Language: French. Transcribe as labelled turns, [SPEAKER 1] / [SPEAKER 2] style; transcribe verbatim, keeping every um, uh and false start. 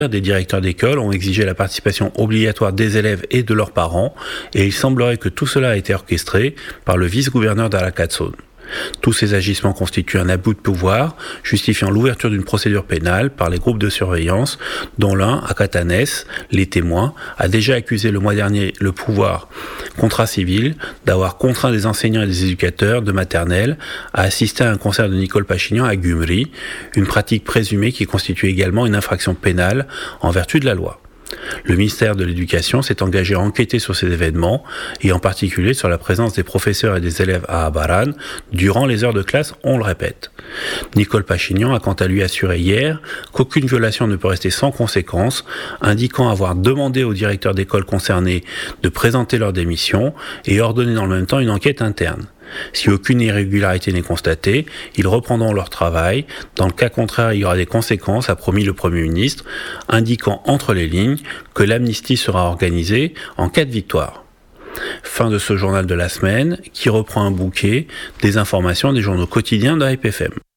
[SPEAKER 1] Des directeurs d'école ont exigé la participation obligatoire des élèves et de leurs parents, et il semblerait que tout cela a été orchestré par le vice-gouverneur d'Arakatsune. Tous ces agissements constituent un abus de pouvoir, justifiant l'ouverture d'une procédure pénale par les groupes de surveillance, dont l'un, Akatanes, les témoins, a déjà accusé le mois dernier le pouvoir contrat-civil d'avoir contraint des enseignants et des éducateurs de maternelle à assister à un concert de Nicole Pachinian à Gyumri, une pratique présumée qui constitue également une infraction pénale en vertu de la loi. Le ministère de l'Éducation s'est engagé à enquêter sur ces événements et en particulier sur la présence des professeurs et des élèves à Abaran durant les heures de classe, on le répète. Nicole Pachinian a quant à lui assuré hier qu'aucune violation ne peut rester sans conséquence, indiquant avoir demandé aux directeurs d'école concernés de présenter leur démission et ordonné dans le même temps une enquête interne. Si aucune irrégularité n'est constatée, ils reprendront leur travail. Dans le cas contraire, il y aura des conséquences, a promis le Premier ministre, indiquant entre les lignes que l'amnistie sera organisée en cas de victoire. Fin de ce journal de la semaine qui reprend un bouquet des informations des journaux quotidiens de A P F M.